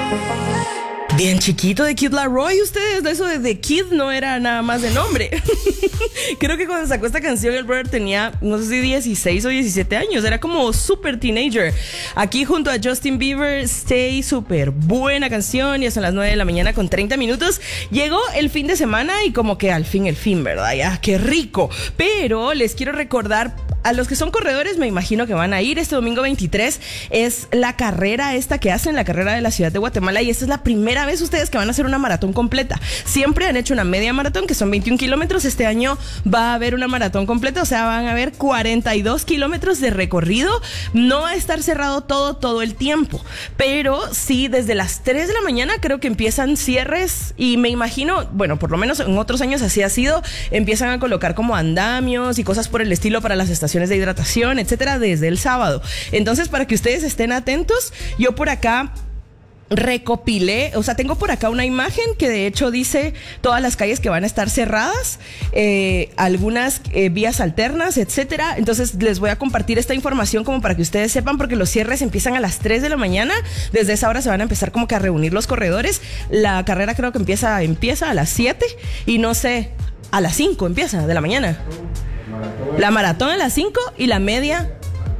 Bien chiquito de Kid Laroi, ustedes, eso de The Kid no era nada más de nombre. Creo que cuando sacó esta canción el brother tenía, no sé si 16 o 17 años, era como super teenager. Aquí junto a Justin Bieber, Stay, súper buena canción, ya son las 9 de la mañana con 30 minutos. Llegó el fin de semana y como que al fin el fin, ¿verdad? Ya, qué rico. Pero les quiero recordar, a los que son corredores me imagino que van a ir este domingo 23, es la carrera esta que hacen, la carrera de la ciudad de Guatemala, y esta es la primera vez ustedes que van a hacer una maratón completa. Siempre han hecho una media maratón que son 21 kilómetros, este año va a haber una maratón completa, o sea, van a haber 42 kilómetros de recorrido. No va a estar cerrado todo el tiempo, pero sí desde las 3 de la mañana creo que empiezan cierres, y me imagino, bueno, por lo menos en otros años así ha sido, empiezan a colocar como andamios y cosas por el estilo para las estaciones de hidratación, etcétera, desde el sábado. Entonces, para que ustedes estén atentos, yo por acá recopilé, o sea, tengo por acá una imagen que de hecho dice todas las calles que van a estar cerradas, algunas vías alternas, etcétera. Entonces les voy a compartir esta información como para que ustedes sepan, porque los cierres empiezan a las 3 de la mañana. Desde esa hora se van a empezar como que a reunir los corredores. La carrera creo que empieza a las 7 y no sé, a las 5 empieza de la mañana. La maratón a las 5 y la media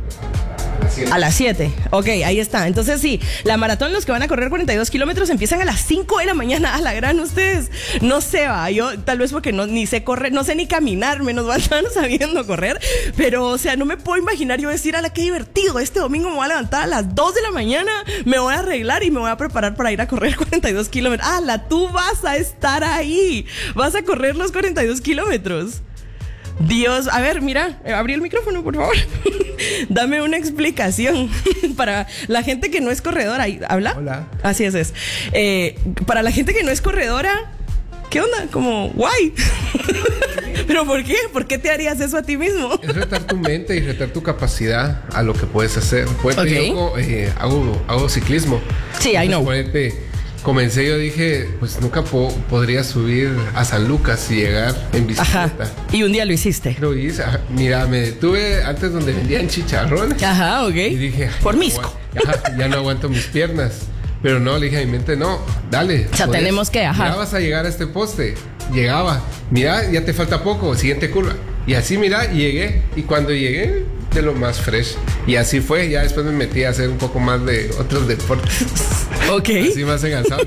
a las 7. Ok, ahí está. Entonces sí, la maratón, los que van a correr 42 kilómetros empiezan a las 5 de la mañana. A la gran, ustedes no se va. Yo tal vez porque ni sé correr, no sé ni caminar, menos van sabiendo correr. Pero o sea, no me puedo imaginar yo decir, ala, qué divertido, este domingo me voy a levantar a las 2 de la mañana, me voy a arreglar y me voy a preparar para ir a correr 42 kilómetros. Ala, tú vas a estar ahí, vas a correr los 42 kilómetros. Dios, a ver, mira, abrí el micrófono, por favor. Dame una explicación para la gente que no es corredora. ¿Habla? Hola. Así es. Para la gente que no es corredora, ¿qué onda? Como, guay. ¿Pero por qué? ¿Por qué te harías eso a ti mismo? Es retar tu mente y retar tu capacidad a lo que puedes hacer. Okay. Yo hago ciclismo. Sí, I know. Comencé, yo dije, pues nunca podría subir a San Lucas y llegar en bicicleta. Ajá. Y un día lo hiciste. Lo hice. Mira, me detuve antes donde vendían chicharrones. Ajá, ok. Y dije, por Misco. Ya no aguanto mis piernas. Pero no, le dije a mi mente, no, dale. O sea, tenemos que, Ya vas a llegar a este poste. Llegaba. Mira, ya te falta poco. Siguiente curva. Y así, mira, llegué. Y cuando llegué, de lo más fresh. Y así fue. Ya después me metí a hacer un poco más de otros deportes. Ok. Así más enganchado.